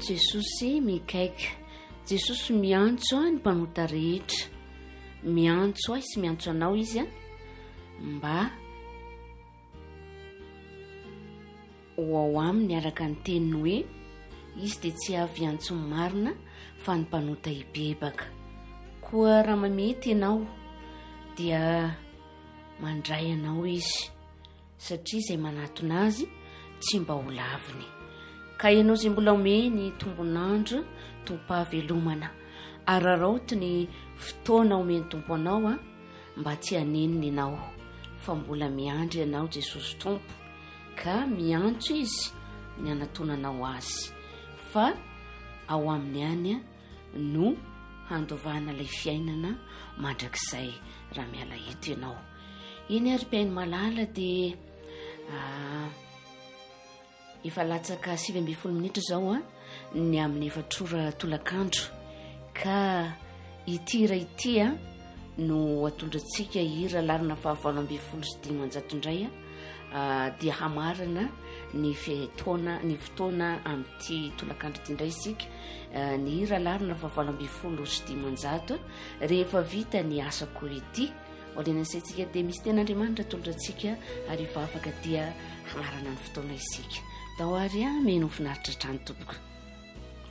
miantso Jesosy mikaiky. Jesosy miantso ny mpanota rehetra. Miantso ahy sy miantso anao izy mba ho ao aminy araka ny teniny hoe izy dia tsy avy antso marina fa ny mpanota hibebaka. Koa raha mamety ianao dia mandray anao izy satria izay manatona azy tsy mba ho laviny. Ka ianao izay mbola omeny tombonandro tompo-pahavelomana, araraoty ny fotoana omeny tompo anao mba tsy haneniny ianao fa mbola miandry ianao Jesosy tompo, ka miantso izy ny anatonanao azy fa ao aminy any no handovana ilay fiainana mandrakizay raha miala eto ianao. Iny ary mpiaino malala dia efa latsaka 7 minitra zao ny amin'ny 4 tolakandro, ka ity raha ity no atondrantsika hira larina 7 indray dia hamarana ny fotoana amin'ity tolakandro ity indray isika. Ny hira larina 7 rehefa vita ny asako ity olenantsika dia misy ten'Andriamanitra atondrantsika ary efa afaka dia hanarana ny fotoana isika. Dahoary meno finaritra trano tompoko.